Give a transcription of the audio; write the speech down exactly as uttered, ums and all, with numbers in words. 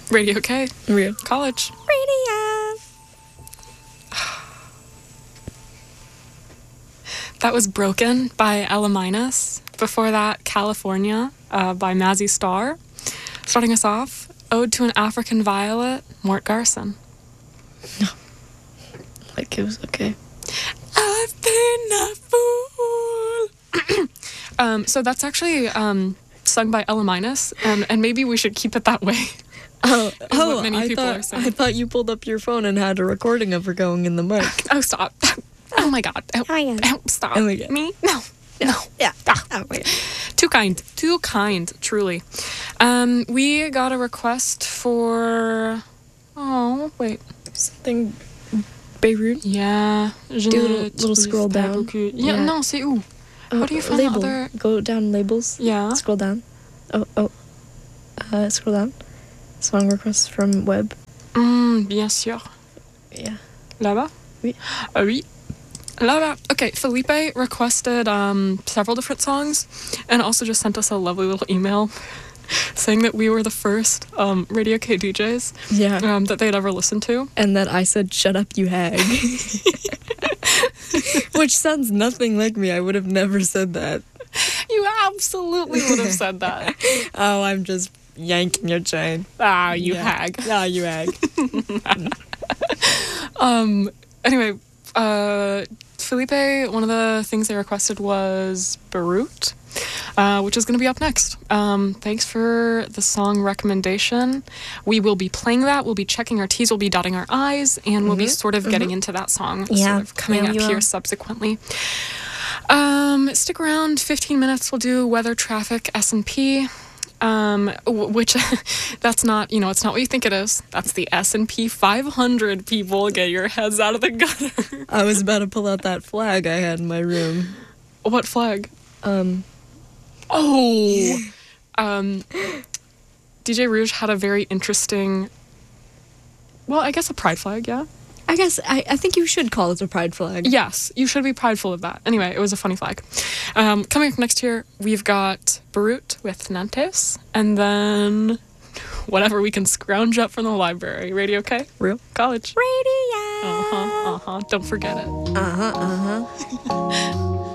Radio K. Real. College. Radio. That was Broken by Ella Minus. Before that, California uh, by Mazzy Star. Starting us off, Ode to an African Violet, Mort Garson. Like, it was okay. I've been a fool. um, so that's actually um, sung by Ella Minus, and, and maybe we should keep it that way. Oh, is oh what many I, people thought, are saying. I thought you pulled up your phone and had a recording of her going in the mic. Oh, stop. Oh my god. Oh, Oh my God. oh, stop. Oh my God. Me? No. No. Yeah. Ah. Oh, my God. Too kind. Too kind, truly. Um, we got a request for... Oh, wait. Something Beirut. Yeah. Je Do a ne little- little trouve scroll pas down. beaucoup. Yeah, Yeah. no, c'est où? How do you find the label? other- Go down labels. Yeah. Scroll down. Oh, oh. Uh, scroll down. Song request from Web. Mm, bien sûr. Yeah. Là-bas? Oui. Ah oui. Là-bas. Okay, Felipe requested um, several different songs and also just sent us a lovely little email saying that we were the first um, Radio K D Js Yeah. um, that they'd ever listened to. And that I said, shut up, you hag. Which sounds nothing like me. I would have never said that. You absolutely would have said that. Oh, I'm just yanking your chain. Ah, you Yeah. hag. Ah, you hag. Um. Anyway, uh, Felipe, one of the things they requested was Beirut, uh, which is going to be up next. Um, thanks for the song recommendation. We will be playing that. We'll be checking our T's. We'll be dotting our I's, and we'll be sort of getting into that song, Yeah. sort of coming Yeah, up we here will. subsequently. Um, stick around. fifteen minutes. We'll do weather, traffic, S and P. Um, w- which that's not, you know, it's not what you think it is. That's the S and P five hundred, people. Get your heads out of the gutter. I was about to pull out that flag I had in my room. What flag? Um, Oh, um, D J Rouge had a very interesting, well, I guess a pride flag, yeah? I guess I, I think you should call it a pride flag. Yes, you should be prideful of that. Anyway, it was a funny flag. Um, coming up next year, we've got Beirut with Nantes, and then whatever we can scrounge up from the library. Radio K? Real? College. Radio. Uh-huh, uh-huh. Don't forget it. Uh-huh, uh-huh.